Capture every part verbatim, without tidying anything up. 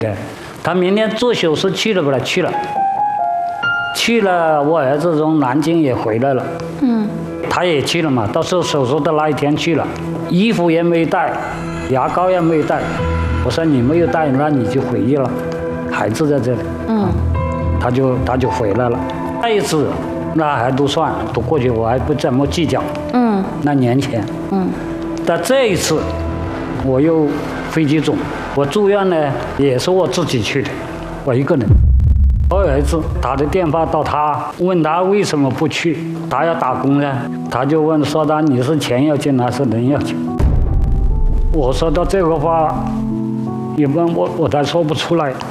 对，他明天做手术去了不了？去了，去了。我儿子从南京也回来了，嗯，他也去了嘛。到时候手术的那一天去了，衣服也没带，牙膏也没带。我说你没有带，那你就回去了，孩子在这里，嗯，他就他就回来了。那一次，那还都算都过去，我还不怎么计较，嗯，那年前，嗯，但这一次，我又飞机肿，我住院呢也是我自己去的，我一个人。我儿子打的电话到他，问他为什么不去，他要打工呢，他就问说他你是钱要紧还是人要紧？我说到这个话。一般我我才说不出来。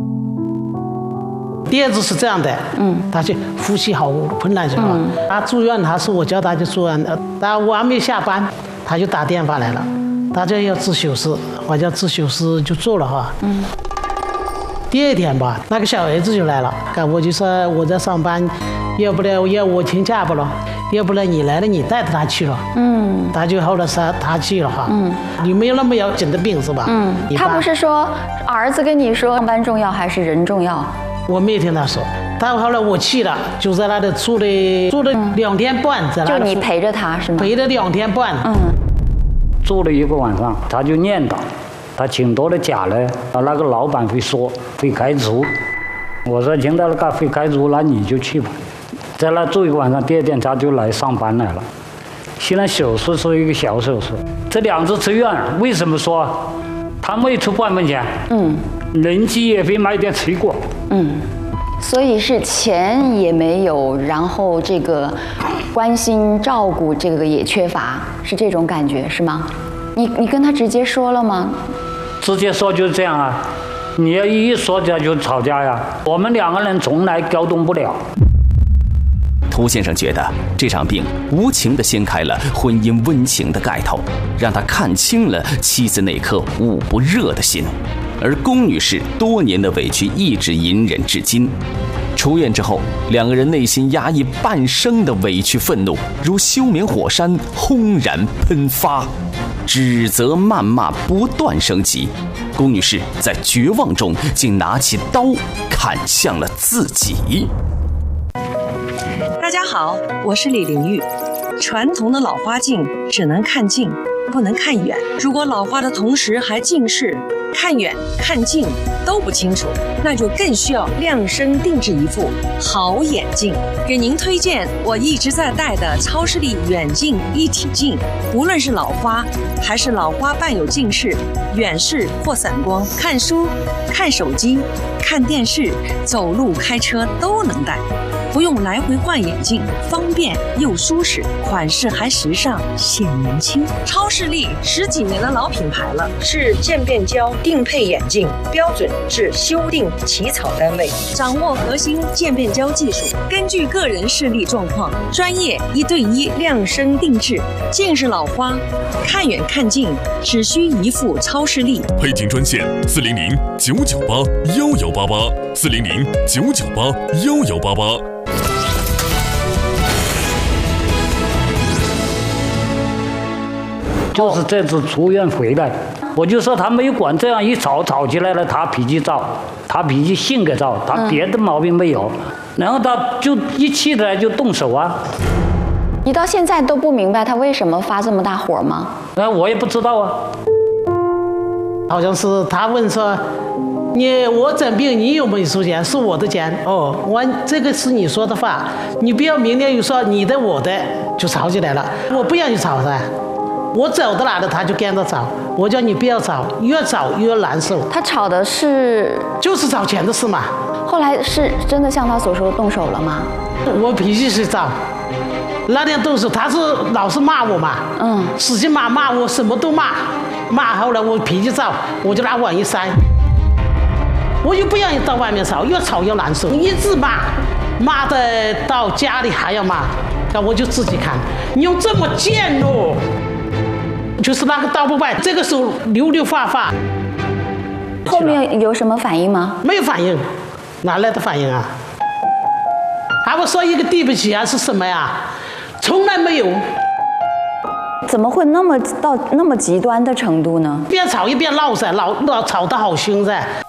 第二次是这样的，嗯，他就呼吸好困难是吧？嗯、他住院，他是我叫他去住院，但我还没下班，他就打电话来了，他就要做手术，我叫做手术就做了哈。嗯。第二天吧，那个小儿子就来了，我就说我在上班，要不然要我请假不了，要不然你来了你带着他去了。嗯，他就后来说他去了哈。嗯，你没有那么要紧的病是吧？ 嗯，他不是说儿子跟你说上班重要还是人重要？ 我没有听他说，但后来我去了，就在那里住了住了两天半，在那里。 就你陪着他是吗？ 陪了两天半。嗯， 住了一个晚上，他就念叨。他请多了假了，那个老板会说会开除。我说听到那个会开除，那你就去吧。在那住一个晚上，第二天他就来上班来了。现在手术是一个小手术，这两次出院，为什么说他没出半分钱？嗯，人机也没买点水果。 嗯，所以是钱也没有，然后这个关心照顾这个也缺乏，是这种感觉是吗？你你跟他直接说了吗？ 直接说就是这样啊，你要一说起来就吵架呀。我们两个人从来沟通不了。 涂先生觉得这场病无情地掀开了婚姻温情的盖头，让他看清了妻子那颗捂不热的心，而龚女士多年的委屈一直隐忍至今。出院之后，两个人内心压抑半生的委屈愤怒如休眠火山轰然喷发，指责谩骂不断升级。龚女士在绝望中竟拿起刀砍向了自己。 大家好，我是李玲玉。传统的老花镜只能看近，不能看远。如果老花的同时还近视，看远看近都不清楚，那就更需要量身定制一副好眼镜。给您推荐我一直在戴的超视力远近一体镜，无论是老花还是老花伴有近视、远视或散光，看书、看手机、看电视、走路、开车都能戴。不用来回换眼镜，方便又舒适，款式还时尚显年轻。超视力十几年的老品牌了，是渐变焦定配眼镜标准至修订起草单位，掌握核心渐变焦技术，根据个人视力状况，专业一对一量身定制。近视老花，看远看近只需一副超视力。 配镜专线：四零零九九八幺幺八八，四零零九九八幺幺八八。 就是这次出院回来，我就说他没有管，这样一吵吵起来了，他脾气躁，他脾气性格躁，他别的毛病没有，嗯、然后他就一气来就动手啊。 你到现在都不明白他为什么发这么大火吗？ 那我也不知道啊。 好像是他问说，你我诊病你有没有出钱？是我的钱哦，我这个是你说的话，你不要明天又说你的我的，就吵起来了。我不让你吵噻。我走到哪里他就跟着找，我叫你不要找，越找越难受。 他吵的是就是找钱的事嘛。 后来是真的像他所说动手了吗？ 我脾气是躁，那天动手他是老是骂我嘛，嗯，使劲骂骂我什么都骂，骂后来我脾气躁，我就拿碗一塞，我就不让你到外面吵，越吵越难受，一直骂，骂的到家里还要骂，那我就自己看，你用这么贱哦。就是那个刀不败，这个时候流流发发。 后面有什么反应吗？ 没有反应，哪来的反应啊？还不说一个对不起啊，是什么呀？从来没有。 怎么会那么到那么极端的程度呢？ 一边吵一边闹噻，闹闹吵得好凶噻。